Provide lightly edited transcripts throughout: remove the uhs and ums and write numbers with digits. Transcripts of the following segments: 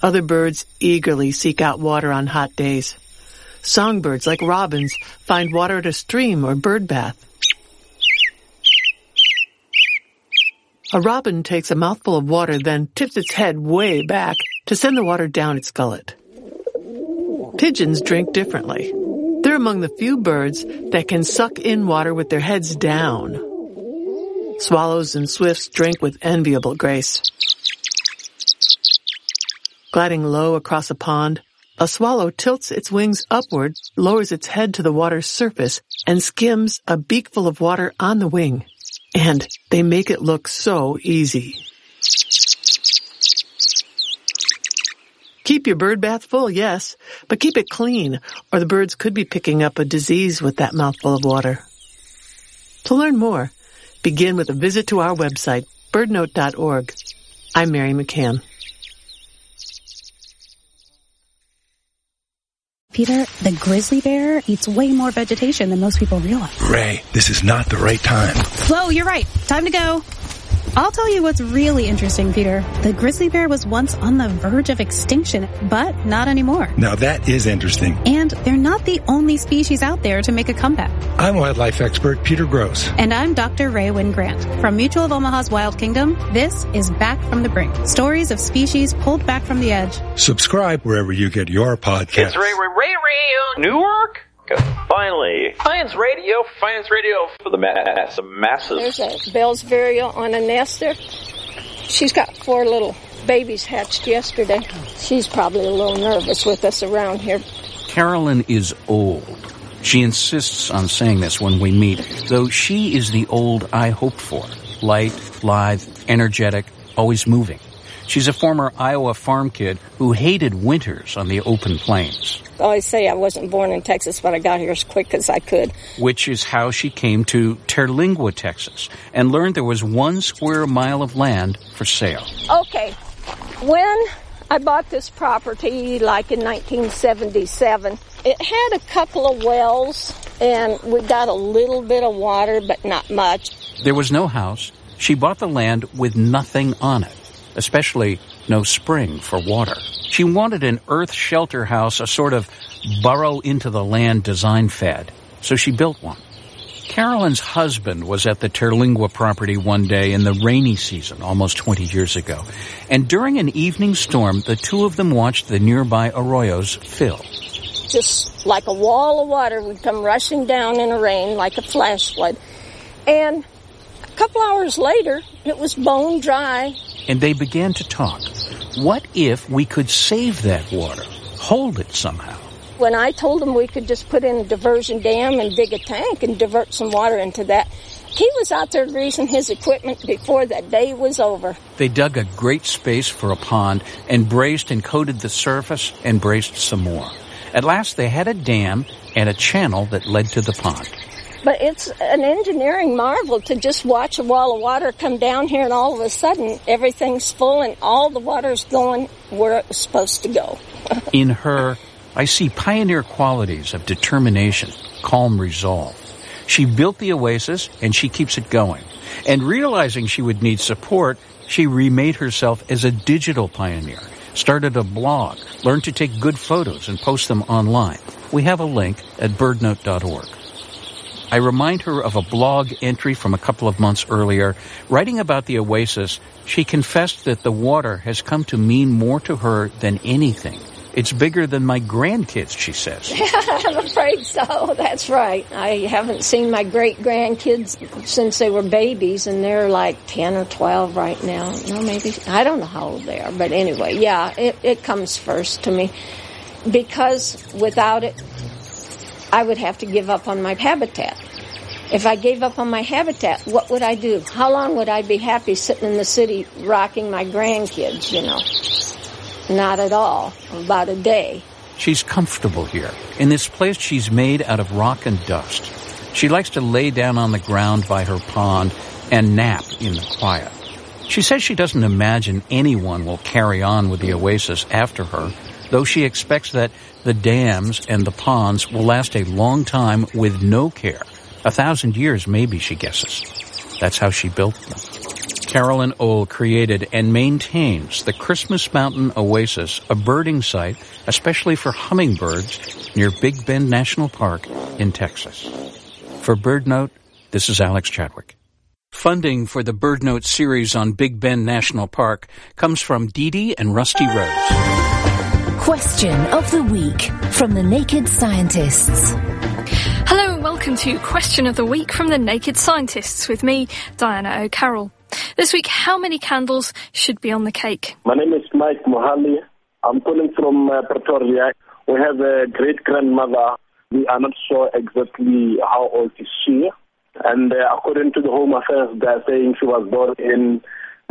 Other birds eagerly seek out water on hot days. Songbirds, like robins, find water at a stream or bird bath. A robin takes a mouthful of water, then tips its head way back to send the water down its gullet. Pigeons drink differently. They're among the few birds that can suck in water with their heads down. Swallows and swifts drink with enviable grace. Gliding low across a pond, a swallow tilts its wings upward, lowers its head to the water's surface, and skims a beakful of water on the wing. And they make it look so easy. Keep your bird bath full, yes, but keep it clean, or the birds could be picking up a disease with that mouthful of water. To learn more, begin with a visit to our website, birdnote.org. I'm Mary McCann. Peter, the grizzly bear eats way more vegetation than most people realize. Ray, this is not the right time. Whoa, you're right. Time to go. I'll tell you what's really interesting, Peter. The grizzly bear was once on the verge of extinction, but not anymore. Now that is interesting. And they're not the only species out there to make a comeback. I'm wildlife expert Peter Gross. And I'm Dr. Ray Wynn Grant. From Mutual of Omaha's Wild Kingdom, this is Back from the Brink. Stories of species pulled back from the edge. Subscribe wherever you get your podcasts. It's Ray Newark. Finally, Science Radio for the masses. There's a Bell's Vireo on a nest there. She's got 4 little babies hatched yesterday. She's probably a little nervous with us around here. Carolyn is old. She insists on saying this when we meet, though she is the old I hoped for. Light, lithe, energetic, always moving. She's a former Iowa farm kid who hated winters on the open plains. I always say I wasn't born in Texas, but I got here as quick as I could. Which is how she came to Terlingua, Texas, and learned there was 1 square mile of land for sale. Okay, when I bought this property, like in 1977, it had a couple of wells, and we got a little bit of water, but not much. There was no house. She bought the land with nothing on it, especially no spring for water. She wanted an earth shelter house, a sort of burrow into the land design fad, so she built one. Carolyn's husband was at the Terlingua property one day in the rainy season almost 20 years ago, and during an evening storm, the two of them watched the nearby arroyos fill. Just like a wall of water would come rushing down in a rain like a flash flood. And a couple hours later, it was bone dry. And they began to talk. What if we could save that water, hold it somehow? When I told him we could just put in a diversion dam and dig a tank and divert some water into that, he was out there greasing his equipment before that day was over. They dug a great space for a pond and braced and coated the surface and braced some more. At last they had a dam and a channel that led to the pond. But it's an engineering marvel to just watch a wall of water come down here and all of a sudden everything's full and all the water's going where it was supposed to go. In her, I see pioneer qualities of determination, calm resolve. She built the oasis and she keeps it going. And realizing she would need support, she remade herself as a digital pioneer, started a blog, learned to take good photos and post them online. We have a link at birdnote.org. I remind her of a blog entry from a couple of months earlier. Writing about the oasis, she confessed that the water has come to mean more to her than anything. It's bigger than my grandkids, she says. I'm afraid so. That's right. I haven't seen my great-grandkids since they were babies, and they're like 10 or 12 right now. No, maybe. I don't know how old they are. But anyway, yeah, it comes first to me. Because without it, I would have to give up on my habitat. If I gave up on my habitat, what would I do? How long would I be happy sitting in the city rocking my grandkids, you know? Not at all. About a day. She's comfortable here, in this place she's made out of rock and dust. She likes to lay down on the ground by her pond and nap in the quiet. She says she doesn't imagine anyone will carry on with the oasis after her, though she expects that the dams and the ponds will last a long time with no care. 1,000 years, maybe, she guesses. That's how she built them. Carolyn Ohl created and maintains the Christmas Mountain Oasis, a birding site especially for hummingbirds near Big Bend National Park in Texas. For BirdNote, this is Alex Chadwick. Funding for the BirdNote series on Big Bend National Park comes from Dee Dee and Rusty Rose. Question of the Week from the Naked Scientists. Hello and welcome to Question of the Week from the Naked Scientists with me, Diana O'Carroll. This week, how many candles should be on the cake? My name is Mike Mohali. I'm calling from Pretoria. We have a great-grandmother. We are not sure exactly how old is she. And according to the Home Affairs, they are saying she was born in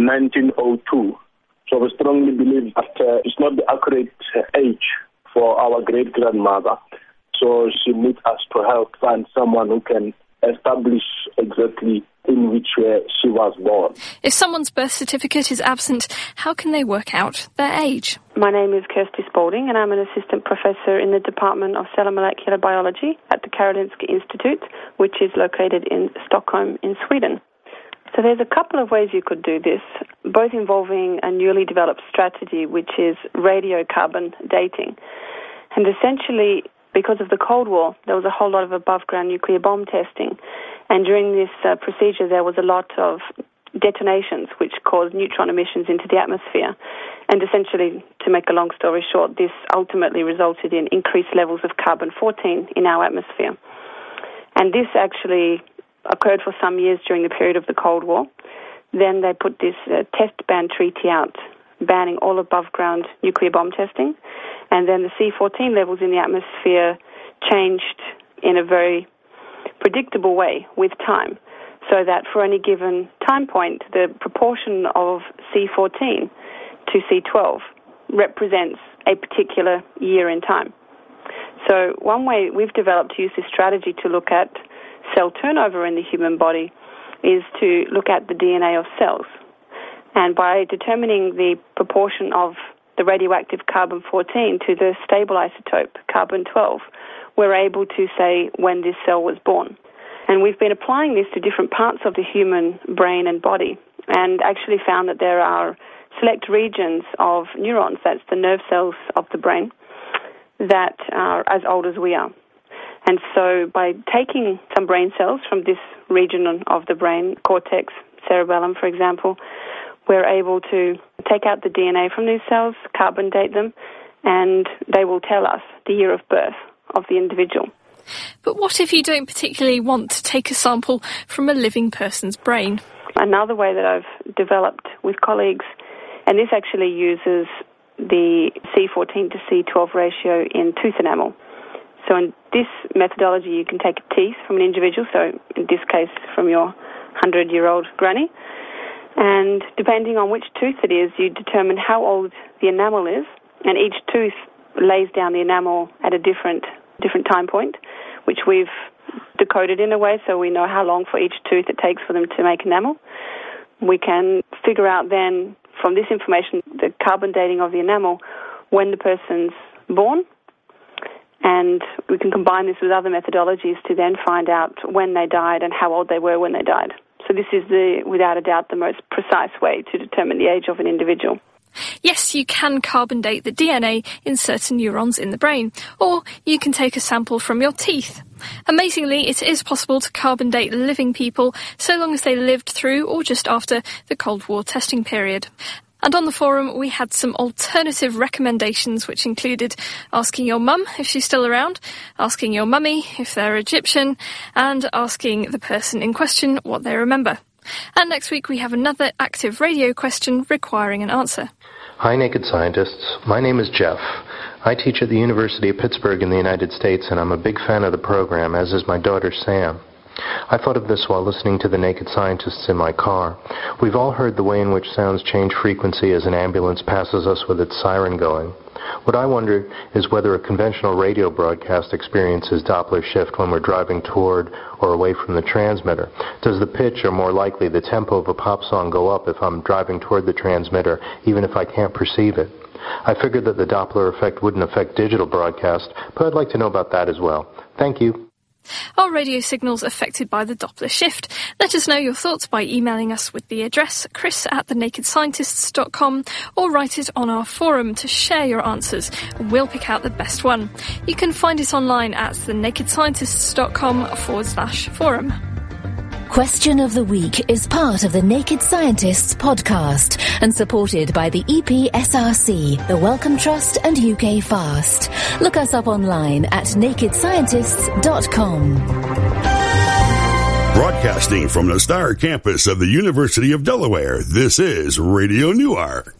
1902. So we strongly believe that it's not the accurate age for our great-grandmother. So she needs us to help find someone who can establish exactly in which way she was born. If someone's birth certificate is absent, how can they work out their age? My name is Kirsty Spalding, and I'm an assistant professor in the Department of Cell and Molecular Biology at the Karolinska Institute, which is located in Stockholm in Sweden. So there's a couple of ways you could do this, both involving a newly developed strategy, which is radiocarbon dating. And essentially, because of the Cold War, there was a whole lot of above-ground nuclear bomb testing. And during this procedure, there was a lot of detonations, which caused neutron emissions into the atmosphere. And essentially, to make a long story short, this ultimately resulted in increased levels of carbon-14 in our atmosphere. And this actually occurred for some years during the period of the Cold War. Then they put this test ban treaty out, banning all above-ground nuclear bomb testing. And then the C-14 levels in the atmosphere changed in a very predictable way with time, so that for any given time point, the proportion of C-14 to C-12 represents a particular year in time. So one way we've developed to use this strategy to look at cell turnover in the human body is to look at the DNA of cells. And by determining the proportion of the radioactive carbon-14 to the stable isotope, carbon-12, we're able to say when this cell was born. And we've been applying this to different parts of the human brain and body, and actually found that there are select regions of neurons, that's the nerve cells of the brain, that are as old as we are. And so by taking some brain cells from this region of the brain, cortex, cerebellum, for example, we're able to take out the DNA from these cells, carbon date them, and they will tell us the year of birth of the individual. But what if you don't particularly want to take a sample from a living person's brain? Another way that I've developed with colleagues, and this actually uses the C14 to C12 ratio in tooth enamel. So in this methodology, you can take a teeth from an individual, so in this case from your 100-year-old granny, and depending on which tooth it is, you determine how old the enamel is, and each tooth lays down the enamel at a different time point, which we've decoded in a way so we know how long for each tooth it takes for them to make enamel. We can figure out then, from this information, the carbon dating of the enamel, when the person's born, and we can combine this with other methodologies to then find out when they died and how old they were when they died. So this is, without a doubt, the most precise way to determine the age of an individual. Yes, you can carbon date the DNA in certain neurons in the brain, or you can take a sample from your teeth. Amazingly, it is possible to carbon date living people so long as they lived through or just after the Cold War testing period. And on the forum, we had some alternative recommendations, which included asking your mum if she's still around, asking your mummy if they're Egyptian, and asking the person in question what they remember. And next week, we have another active radio question requiring an answer. Hi, Naked Scientists. My name is Jeff. I teach at the University of Pittsburgh in the United States, and I'm a big fan of the program, as is my daughter, Sam. I thought of this while listening to the Naked Scientists in my car. We've all heard the way in which sounds change frequency as an ambulance passes us with its siren going. What I wonder is whether a conventional radio broadcast experiences Doppler shift when we're driving toward or away from the transmitter. Does the pitch, or more likely the tempo of a pop song, go up if I'm driving toward the transmitter, even if I can't perceive it? I figured that the Doppler effect wouldn't affect digital broadcast, but I'd like to know about that as well. Thank you. Are radio signals affected by the Doppler shift? Let us know your thoughts by emailing us with the address chris@thenakedscientists.com or write it on our forum to share your answers. We'll pick out the best one. You can find it online at thenakedscientists.com/forum. Question of the Week is part of the Naked Scientists podcast and supported by the EPSRC, the Wellcome Trust and UK Fast. Look us up online at nakedscientists.com. Broadcasting from the Star campus of the University of Delaware, this is Radio Newark.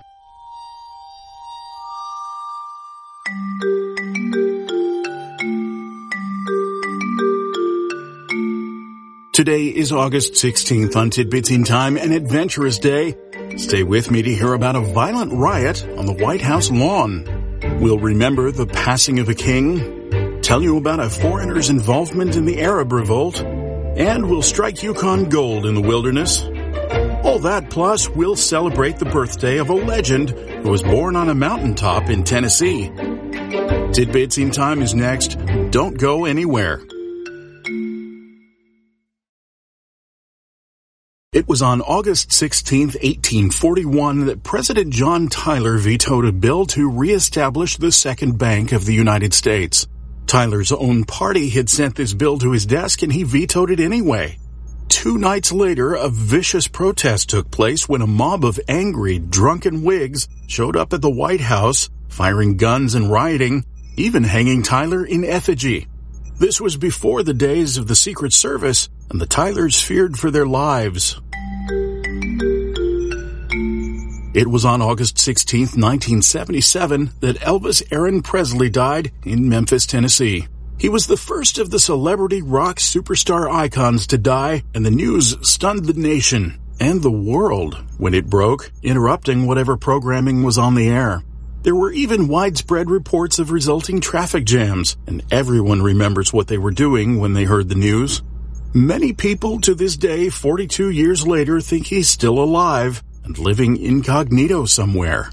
Today is August 16th on Tidbits in Time, an adventurous day. Stay with me to hear about a violent riot on the White House lawn. We'll remember the passing of a king, tell you about a foreigner's involvement in the Arab Revolt, and we'll strike Yukon gold in the wilderness. All that plus we'll celebrate the birthday of a legend who was born on a mountaintop in Tennessee. Tidbits in Time is next. Don't go anywhere. It was on August 16, 1841, that President John Tyler vetoed a bill to reestablish the Second Bank of the United States. Tyler's own party had sent this bill to his desk, and he vetoed it anyway. 2 nights later, a vicious protest took place when a mob of angry, drunken Whigs showed up at the White House, firing guns and rioting, even hanging Tyler in effigy. This was before the days of the Secret Service, and the Tylers feared for their lives. It was on August 16, 1977, that Elvis Aaron Presley died in Memphis, Tennessee. He was the first of the celebrity rock superstar icons to die, and the news stunned the nation and the world when it broke, interrupting whatever programming was on the air. There were even widespread reports of resulting traffic jams, and everyone remembers what they were doing when they heard the news. Many people to this day, 42 years later, think he's still alive and living incognito somewhere.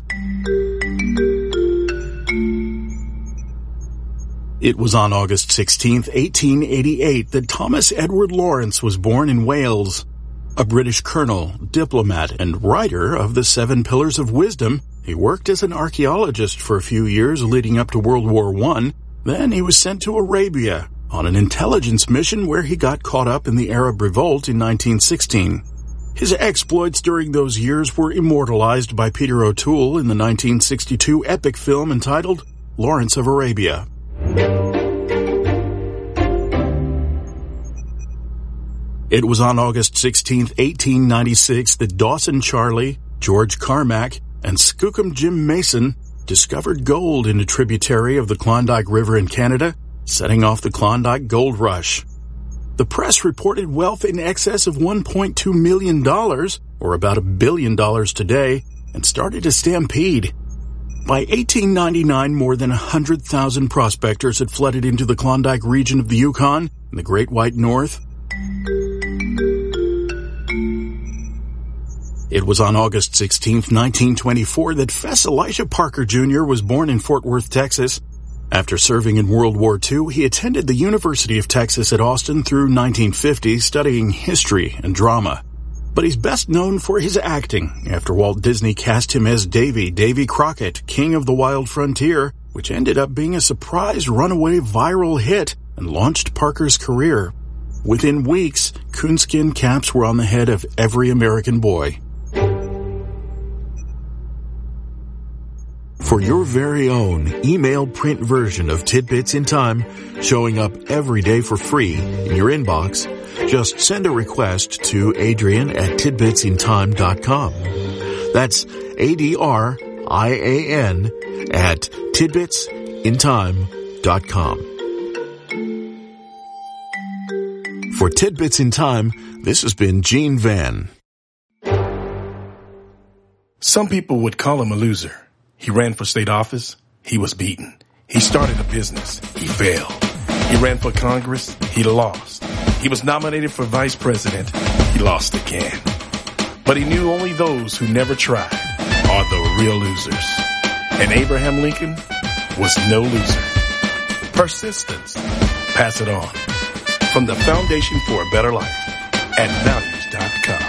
It was on August 16, 1888, that Thomas Edward Lawrence was born in Wales. A British colonel, diplomat, and writer of the 7 Pillars of Wisdom, he worked as an archaeologist for a few years leading up to World War I. Then he was sent to Arabia on an intelligence mission where he got caught up in the Arab Revolt in 1916. His exploits during those years were immortalized by Peter O'Toole in the 1962 epic film entitled Lawrence of Arabia. It was on August 16, 1896, that Dawson Charlie, George Carmack, and Skookum Jim Mason discovered gold in a tributary of the Klondike River in Canada, setting off the Klondike Gold Rush. The press reported wealth in excess of $1.2 million, or about $1 billion today, and started a stampede. By 1899, more than 100,000 prospectors had flooded into the Klondike region of the Yukon in the Great White North. It was on August 16, 1924, that Fess Elisha Parker Jr. was born in Fort Worth, Texas. After serving in World War II, he attended the University of Texas at Austin through 1950, studying history and drama. But he's best known for his acting, after Walt Disney cast him as Davy Crockett, King of the Wild Frontier, which ended up being a surprise runaway viral hit and launched Parker's career. Within weeks, coonskin caps were on the head of every American boy. For your very own email print version of Tidbits in Time, showing up every day for free in your inbox, just send a request to Adrian@tidbitsintime.com. That's ADRIAN at tidbitsintime.com. For Tidbits in Time, this has been Gene Van. Some people would call him a loser. He ran for state office. He was beaten. He started a business. He failed. He ran for Congress. He lost. He was nominated for vice president. He lost again. But he knew only those who never tried are the real losers. And Abraham Lincoln was no loser. Persistence. Pass it on. from the Foundation for a Better Life at values.com.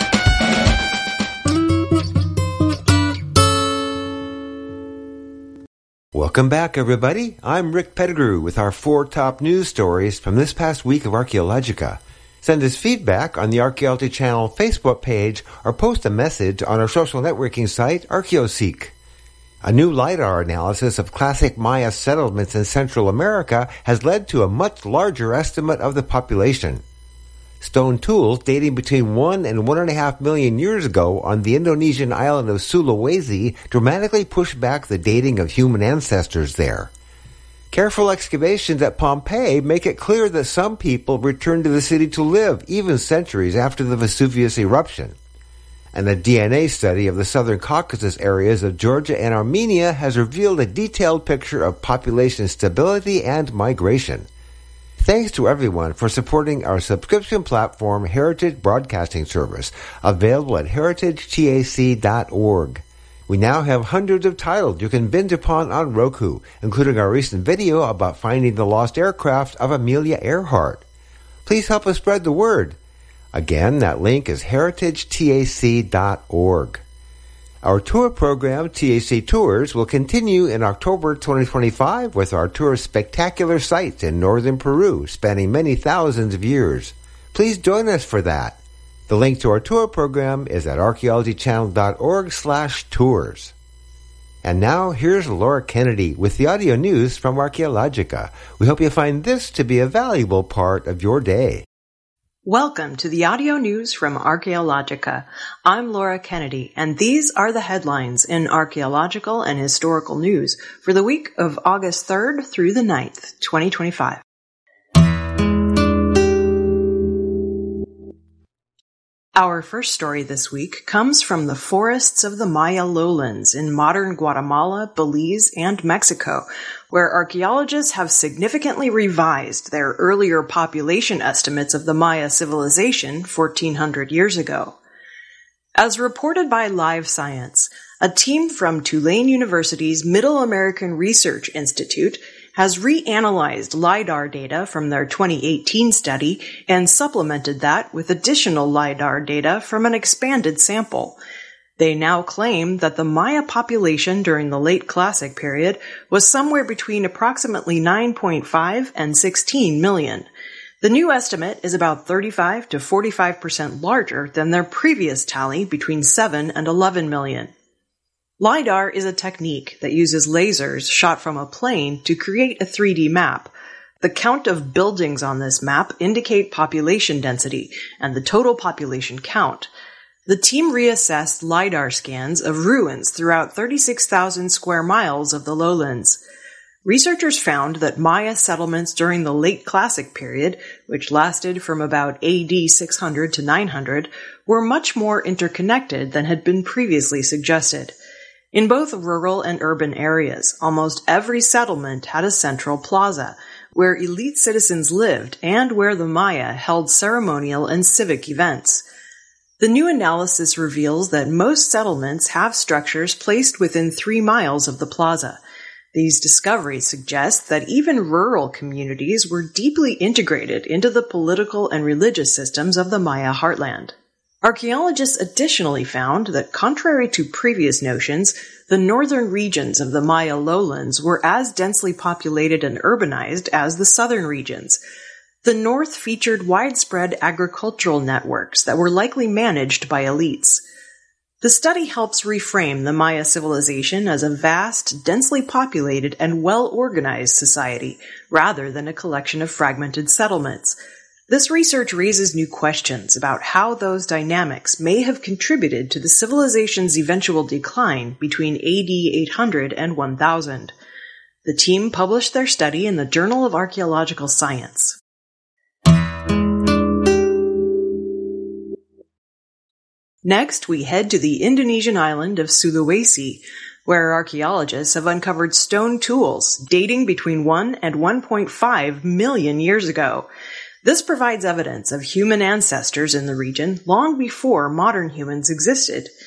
Welcome back, everybody. I'm Rick Pettigrew with our 4 top news stories from this past week of Archaeologica. Send us feedback on the Archaeology Channel Facebook page or post a message on our social networking site, ArchaeoSeek. A new LiDAR analysis of classic Maya settlements in Central America has led to a much larger estimate of the population. Stone tools dating between 1 and 1.5 million years ago on the Indonesian island of Sulawesi dramatically pushed back the dating of human ancestors there. Careful excavations at Pompeii make it clear that some people returned to the city to live, even centuries after the Vesuvius eruption. And a DNA study of the southern Caucasus areas of Georgia and Armenia has revealed a detailed picture of population stability and migration. Thanks to everyone for supporting our subscription platform, Heritage Broadcasting Service, available at heritagetac.org. We now have hundreds of titles you can binge upon on Roku, including our recent video about finding the lost aircraft of Amelia Earhart. Please help us spread the word. Again, that link is heritagetac.org. Our tour program, TAC Tours, will continue in October 2025 with our tour of spectacular sites in northern Peru, spanning many thousands of years. Please join us for that. The link to our tour program is at archaeologychannel.org/tours. And now, here's Laura Kennedy with the audio news from Archaeologica. We hope you find this to be a valuable part of your day. Welcome to the audio news from Archaeologica. I'm Laura Kennedy, and these are the headlines in archaeological and historical news for the week of August 3rd through the 9th, 2025. Our first story this week comes from the forests of the Maya lowlands in modern Guatemala, Belize, and Mexico, where archaeologists have significantly revised their earlier population estimates of the Maya civilization 1,400 years ago. As reported by Live Science, a team from Tulane University's Middle American Research Institute has reanalyzed LiDAR data from their 2018 study and supplemented that with additional LiDAR data from an expanded sample. They now claim that the Maya population during the late Classic period was somewhere between approximately 9.5 and 16 million. The new estimate is about 35 to 45% larger than their previous tally between 7 and 11 million. LiDAR is a technique that uses lasers shot from a plane to create a 3D map. The count of buildings on this map indicate population density and the total population count. The team reassessed LiDAR scans of ruins throughout 36,000 square miles of the lowlands. Researchers found that Maya settlements during the late Classic period, which lasted from about AD 600 to 900, were much more interconnected than had been previously suggested. In both rural and urban areas, almost every settlement had a central plaza, where elite citizens lived and where the Maya held ceremonial and civic events. The new analysis reveals that most settlements have structures placed within 3 miles of the plaza. These discoveries suggest that even rural communities were deeply integrated into the political and religious systems of the Maya heartland. Archaeologists additionally found that, contrary to previous notions, the northern regions of the Maya lowlands were as densely populated and urbanized as the southern regions. The north featured widespread agricultural networks that were likely managed by elites. The study helps reframe the Maya civilization as a vast, densely populated, and well-organized society, rather than a collection of fragmented settlements. This research raises new questions about how those dynamics may have contributed to the civilization's eventual decline between AD 800 and 1000. The team published their study in the Journal of Archaeological Science. Next, we head to the Indonesian island of Sulawesi, where archaeologists have uncovered stone tools dating between 1 and 1.5 million years ago. This provides evidence of human ancestors in the region long before modern humans existed.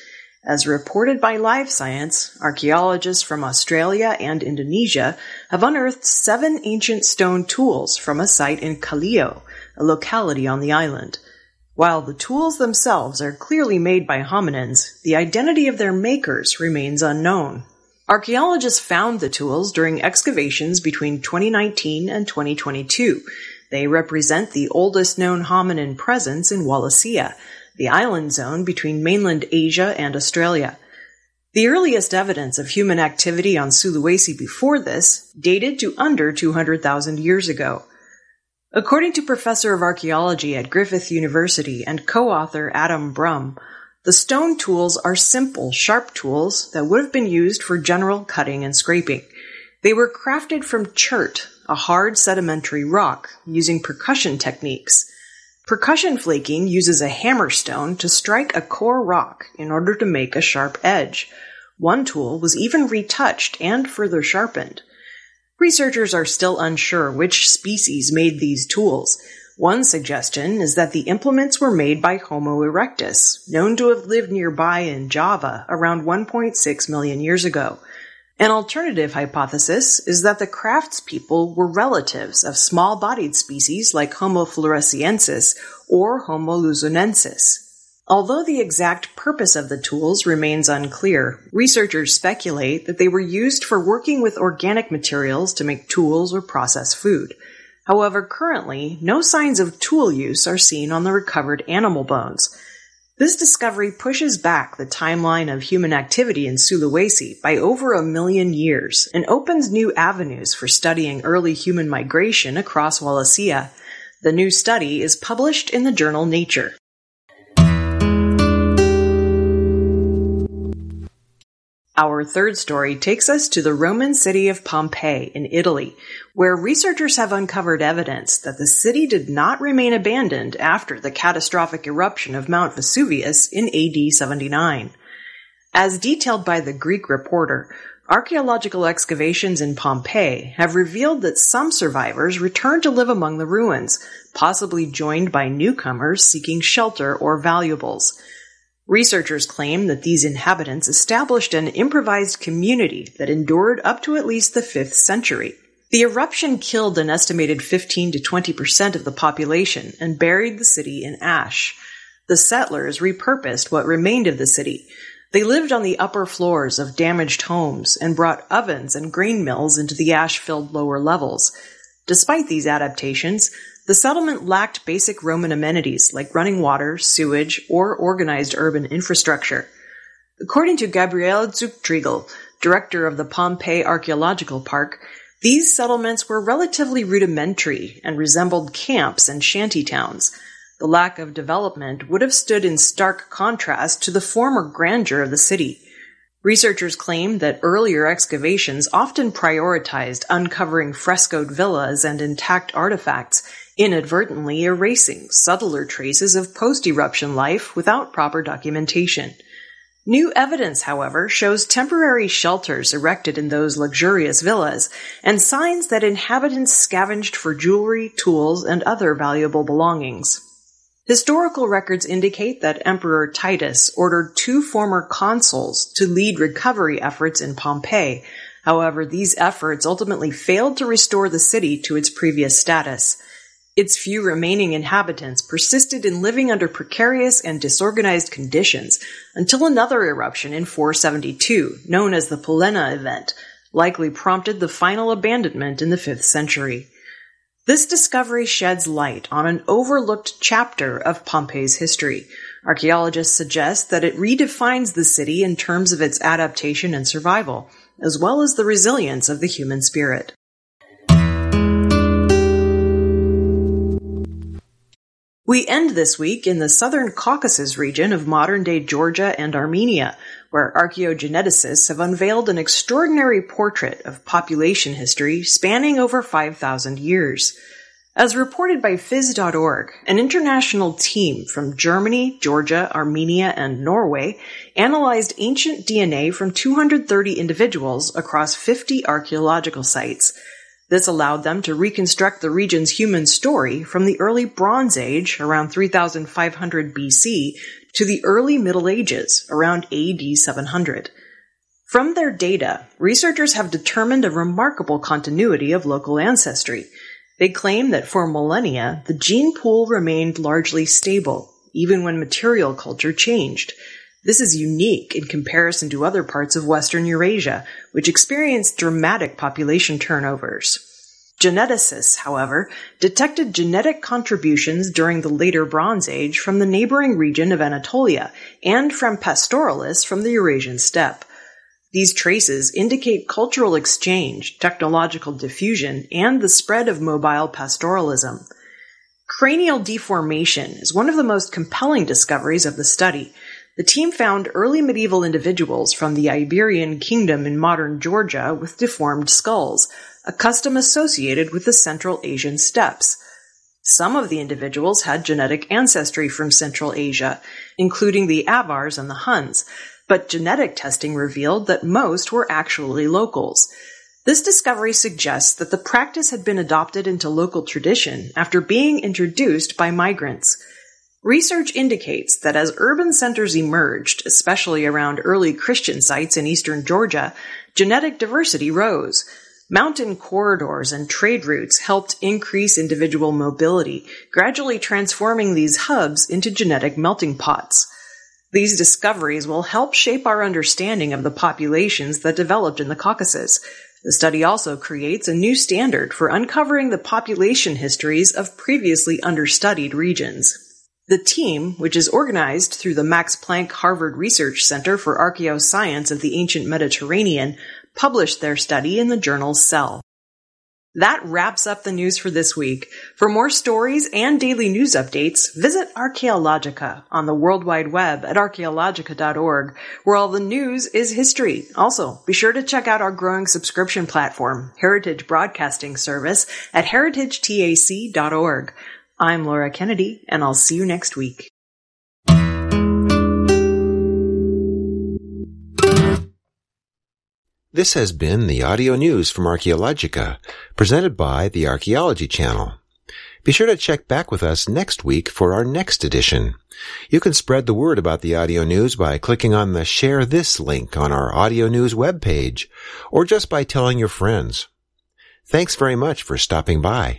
As reported by Live Science, archaeologists from Australia and Indonesia have unearthed 7 ancient stone tools from a site in Kallio, a locality on the island. While the tools themselves are clearly made by hominins, the identity of their makers remains unknown. Archaeologists found the tools during excavations between 2019 and 2022. They represent the oldest known hominin presence in Wallacea, the island zone between mainland Asia and Australia. The earliest evidence of human activity on Sulawesi before this dated to under 200,000 years ago. According to Professor of Archaeology at Griffith University and co-author Adam Brum, the stone tools are simple, sharp tools that would have been used for general cutting and scraping. They were crafted from chert, a hard sedimentary rock, using percussion techniques. Percussion flaking uses a hammerstone to strike a core rock in order to make a sharp edge. One tool was even retouched and further sharpened. Researchers are still unsure which species made these tools. One suggestion is that the implements were made by Homo erectus, known to have lived nearby in Java around 1.6 million years ago. An alternative hypothesis is that the craftspeople were relatives of small-bodied species like Homo floresiensis or Homo luzonensis. Although the exact purpose of the tools remains unclear, researchers speculate that they were used for working with organic materials to make tools or process food. However, currently, no signs of tool use are seen on the recovered animal bones. This discovery pushes back the timeline of human activity in Sulawesi by over 1 million years and opens new avenues for studying early human migration across Wallacea. The new study is published in the journal Nature. Our third story takes us to the Roman city of Pompeii in Italy, where researchers have uncovered evidence that the city did not remain abandoned after the catastrophic eruption of Mount Vesuvius in AD 79. As detailed by the Greek Reporter, archaeological excavations in Pompeii have revealed that some survivors returned to live among the ruins, possibly joined by newcomers seeking shelter or valuables. Researchers claim that these inhabitants established an improvised community that endured up to at least the 5th century. The eruption killed an estimated 15 to 20% of the population and buried the city in ash. The settlers repurposed what remained of the city. They lived on the upper floors of damaged homes and brought ovens and grain mills into the ash-filled lower levels. Despite these adaptations, the settlement lacked basic Roman amenities like running water, sewage, or organized urban infrastructure. According to Gabriele Zuchtriegel, director of the Pompeii Archaeological Park, these settlements were relatively rudimentary and resembled camps and shanty towns. The lack of development would have stood in stark contrast to the former grandeur of the city. Researchers claim that earlier excavations often prioritized uncovering frescoed villas and intact artifacts, inadvertently erasing subtler traces of post-eruption life without proper documentation. New evidence, however, shows temporary shelters erected in those luxurious villas and signs that inhabitants scavenged for jewelry, tools, and other valuable belongings. Historical records indicate that Emperor Titus ordered 2 former consuls to lead recovery efforts in Pompeii. However, these efforts ultimately failed to restore the city to its previous status. Its few remaining inhabitants persisted in living under precarious and disorganized conditions until another eruption in 472, known as the Polenna event, likely prompted the final abandonment in the 5th century. This discovery sheds light on an overlooked chapter of Pompeii's history. Archaeologists suggest that it redefines the city in terms of its adaptation and survival, as well as the resilience of the human spirit. We end this week in the southern Caucasus region of modern-day Georgia and Armenia, where archaeogeneticists have unveiled an extraordinary portrait of population history spanning over 5,000 years. As reported by Phys.org, an international team from Germany, Georgia, Armenia, and Norway analyzed ancient DNA from 230 individuals across 50 archaeological sites. This allowed them to reconstruct the region's human story from the early Bronze Age, around 3500 BC, to the early Middle Ages, around AD 700. From their data, researchers have determined a remarkable continuity of local ancestry. They claim that for millennia, the gene pool remained largely stable, even when material culture changed. This is unique in comparison to other parts of Western Eurasia, which experienced dramatic population turnovers. Geneticists, however, detected genetic contributions during the later Bronze Age from the neighboring region of Anatolia and from pastoralists from the Eurasian steppe. These traces indicate cultural exchange, technological diffusion, and the spread of mobile pastoralism. Cranial deformation is one of the most compelling discoveries of the study. The team found early medieval individuals from the Iberian Kingdom in modern Georgia with deformed skulls, a custom associated with the Central Asian steppes. Some of the individuals had genetic ancestry from Central Asia, including the Avars and the Huns, but genetic testing revealed that most were actually locals. This discovery suggests that the practice had been adopted into local tradition after being introduced by migrants. Research indicates that as urban centers emerged, especially around early Christian sites in eastern Georgia, genetic diversity rose. Mountain corridors and trade routes helped increase individual mobility, gradually transforming these hubs into genetic melting pots. These discoveries will help shape our understanding of the populations that developed in the Caucasus. The study also creates a new standard for uncovering the population histories of previously understudied regions. The team, which is organized through the Max Planck Harvard Research Center for Archaeoscience of the Ancient Mediterranean, published their study in the journal Cell. That wraps up the news for this week. For more stories and daily news updates, visit Archaeologica on the World Wide Web at archaeologica.org, where all the news is history. Also, be sure to check out our growing subscription platform, Heritage Broadcasting Service, at heritagetac.org. I'm Laura Kennedy, and I'll see you next week. This has been the audio news from Archaeologica, presented by the Archaeology Channel. Be sure to check back with us next week for our next edition. You can spread the word about the audio news by clicking on the Share This link on our audio news webpage, or just by telling your friends. Thanks very much for stopping by.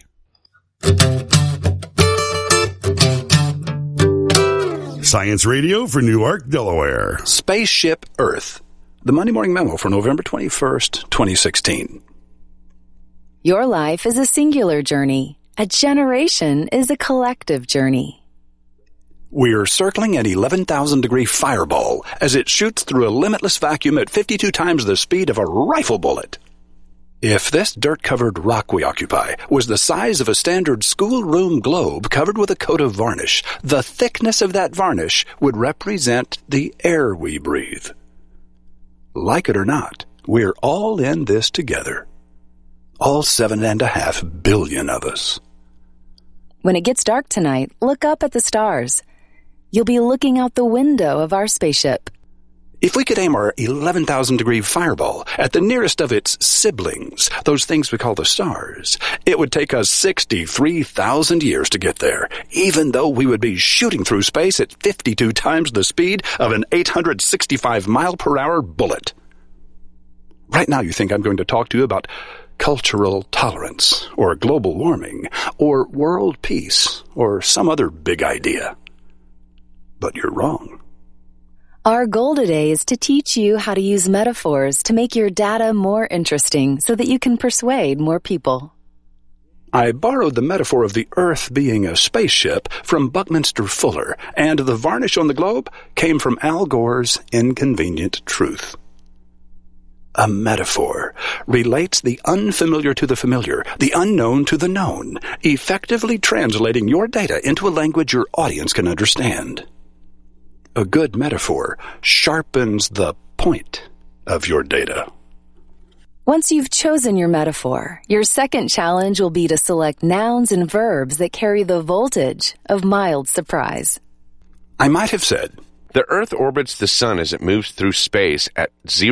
Science Radio for Newark, Delaware. Spaceship Earth. The Monday Morning Memo for November 21st, 2016. Your life is a singular journey. A generation is a collective journey. We're circling an 11,000-degree fireball as it shoots through a limitless vacuum at 52 times the speed of a rifle bullet. If this dirt-covered rock we occupy was the size of a standard schoolroom globe covered with a coat of varnish, the thickness of that varnish would represent the air we breathe. Like it or not, we're all in this together. All 7.5 billion of us. When it gets dark tonight, look up at the stars. You'll be looking out the window of our spaceship. If we could aim our 11,000-degree fireball at the nearest of its siblings, those things we call the stars, it would take us 63,000 years to get there, even though we would be shooting through space at 52 times the speed of an 865-mile-per-hour bullet. Right now you think I'm going to talk to you about cultural tolerance, or global warming, or world peace, or some other big idea. But you're wrong. Our goal today is to teach you how to use metaphors to make your data more interesting so that you can persuade more people. I borrowed the metaphor of the Earth being a spaceship from Buckminster Fuller, and the varnish on the globe came from Al Gore's Inconvenient Truth. A metaphor relates the unfamiliar to the familiar, the unknown to the known, effectively translating your data into a language your audience can understand. A good metaphor sharpens the point of your data. Once you've chosen your metaphor, your second challenge will be to select nouns and verbs that carry the voltage of mild surprise. I might have said, The Earth orbits the Sun as it moves through space at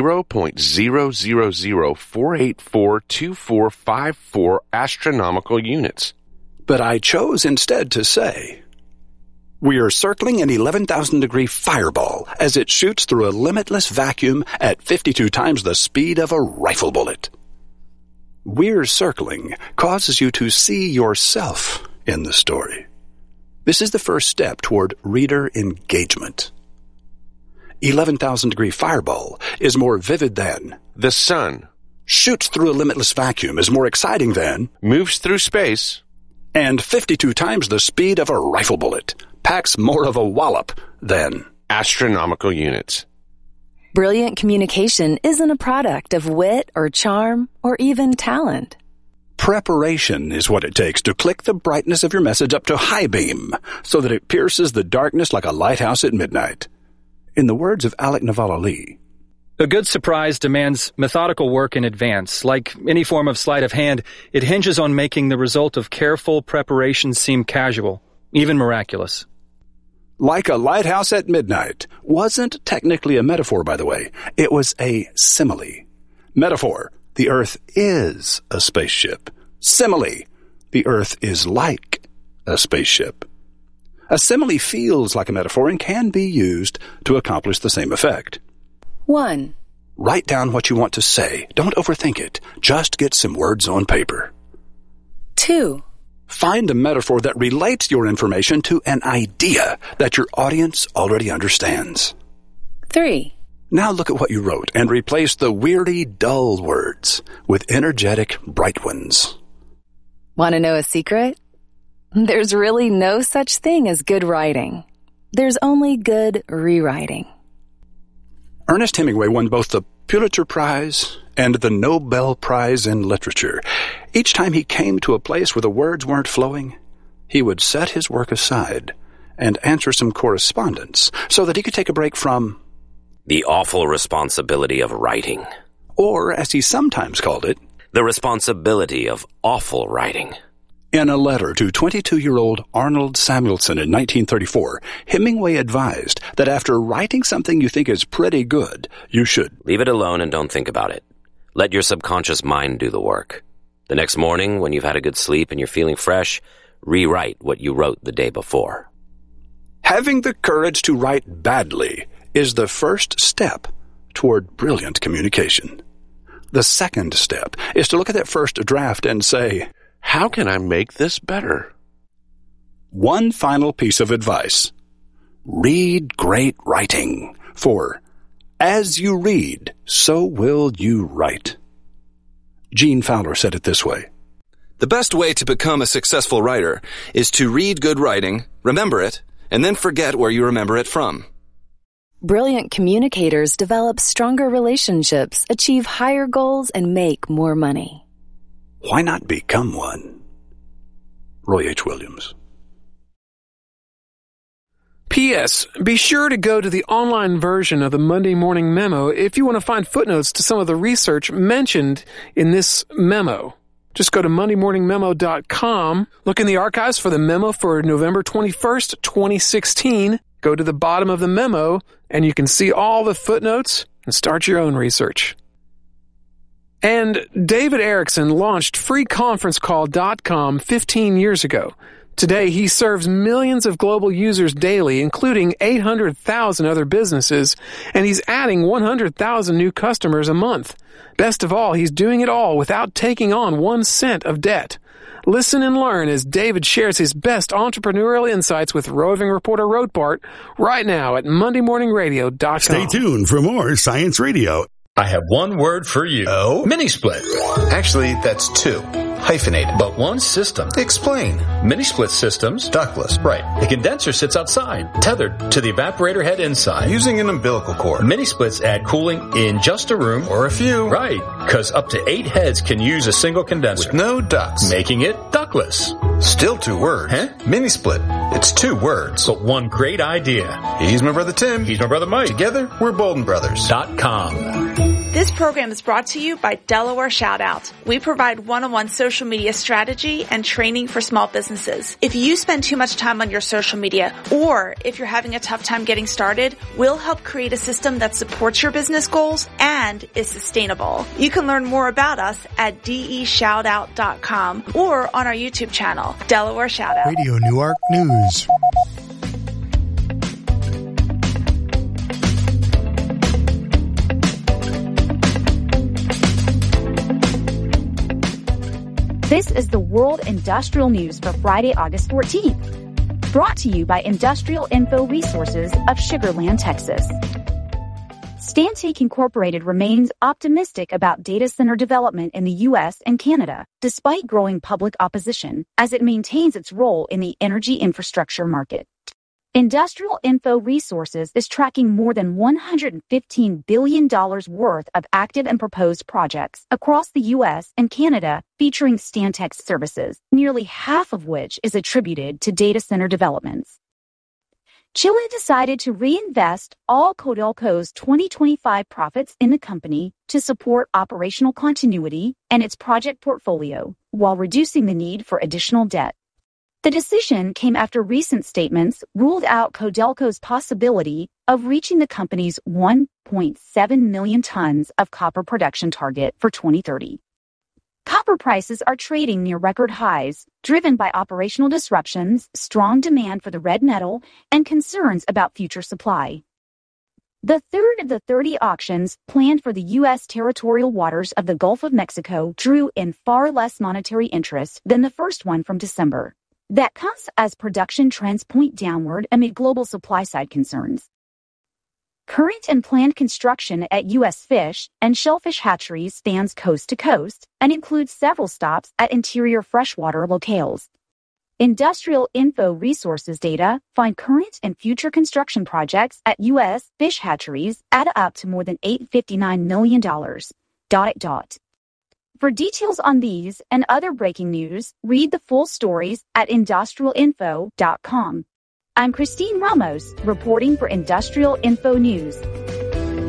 0.00048424454 astronomical units. But I chose instead to say, we are circling an 11,000-degree fireball as it shoots through a limitless vacuum at 52 times the speed of a rifle bullet. We're circling causes you to see yourself in the story. This is the first step toward reader engagement. 11,000-degree fireball is more vivid than the Sun. Shoots through a limitless vacuum is more exciting than moves through space. And 52 times the speed of a rifle bullet packs more of a wallop than astronomical units. Brilliant communication isn't a product of wit or charm or even talent. Preparation is what it takes to click the brightness of your message up to high beam so that it pierces the darkness like a lighthouse at midnight. In the words of Alec Navala-Lee, a good surprise demands methodical work in advance. Like any form of sleight of hand, it hinges on making the result of careful preparation seem casual, even miraculous. Like a lighthouse at midnight wasn't technically a metaphor, by the way. It was a simile. Metaphor, the Earth is a spaceship. Simile, the Earth is like a spaceship. A simile feels like a metaphor and can be used to accomplish the same effect. 1. Write down what you want to say. Don't overthink it. Just get some words on paper. 2. Find a metaphor that relates your information to an idea that your audience already understands. 3. Now look at what you wrote and replace the weary, dull words with energetic, bright ones. Want to know a secret? There's really no such thing as good writing. There's only good rewriting. Ernest Hemingway won both the Pulitzer Prize and the Nobel Prize in Literature. Each time he came to a place where the words weren't flowing, he would set his work aside and answer some correspondence so that he could take a break from the awful responsibility of writing. Or, as he sometimes called it, the responsibility of awful writing. In a letter to 22-year-old Arnold Samuelson in 1934, Hemingway advised that after writing something you think is pretty good, you should leave it alone and don't think about it. Let your subconscious mind do the work. The next morning, when you've had a good sleep and you're feeling fresh, rewrite what you wrote the day before. Having the courage to write badly is the first step toward brilliant communication. The second step is to look at that first draft and say, how can I make this better? One final piece of advice. Read great writing, for as you read, so will you write. Gene Fowler said it this way. The best way to become a successful writer is to read good writing, remember it, and then forget where you remember it from. Brilliant communicators develop stronger relationships, achieve higher goals, and make more money. Why not become one? Roy H. Williams. P.S. Be sure to go to the online version of the Monday Morning Memo if you want to find footnotes to some of the research mentioned in this memo. Just go to MondayMorningMemo.com, look in the archives for the memo for November 21st, 2016, go to the bottom of the memo, and you can see all the footnotes and start your own research. And David Erickson launched FreeConferenceCall.com 15 years ago. Today, he serves millions of global users daily, including 800,000 other businesses, and he's adding 100,000 new customers a month. Best of all, he's doing it all without taking on 1 cent of debt. Listen and learn as David shares his best entrepreneurial insights with roving reporter Roadbart right now at MondayMorningRadio.com. Stay tuned for more Science Radio. I have one word for you. Oh? Mini-split. Actually, that's 2. Hyphenated. But one system. Explain. Mini-split systems. Ductless. Right. The condenser sits outside, tethered to the evaporator head inside. Using an umbilical cord. Mini-splits add cooling in just a room. Or a few. Right. Because up to 8 heads can use a single condenser. With no ducts. Making it ductless. Still 2 words. Huh? Mini-split. It's 2 words. But one great idea. He's my brother Tim. He's my brother Mike. Together, we're Bolden Brothers. .com. This This program is brought to you by Delaware Shoutout. We provide one-on-one social media strategy and training for small businesses. If you spend too much time on your social media, or if you're having a tough time getting started, we'll help create a system that supports your business goals and is sustainable. You can learn more about us at deshoutout.com or on our YouTube channel, Delaware Shoutout. Radio Newark News. This is the World Industrial News for Friday, August 14th. Brought to you by Industrial Info Resources of Sugar Land, Texas. Stantec Incorporated remains optimistic about data center development in the U.S. and Canada, despite growing public opposition, as it maintains its role in the energy infrastructure market. Industrial Info Resources is tracking more than $115 billion worth of active and proposed projects across the U.S. and Canada featuring Stantec's services, nearly half of which is attributed to data center developments. Chile decided to reinvest all Codelco's 2025 profits in the company to support operational continuity and its project portfolio, while reducing the need for additional debt. The decision came after recent statements ruled out Codelco's possibility of reaching the company's 1.7 million tons of copper production target for 2030. Copper prices are trading near record highs, driven by operational disruptions, strong demand for the red metal, and concerns about future supply. The third of the 30 auctions planned for the U.S. territorial waters of the Gulf of Mexico drew in far less monetary interest than the first one from December. That comes as production trends point downward amid global supply-side concerns. Current and planned construction at U.S. fish and shellfish hatcheries spans coast to coast and includes several stops at interior freshwater locales. Industrial Info Resources data find current and future construction projects at U.S. fish hatcheries add up to more than $859 million. For details on these and other breaking news, read the full stories at industrialinfo.com. I'm Christine Ramos, reporting for Industrial Info News.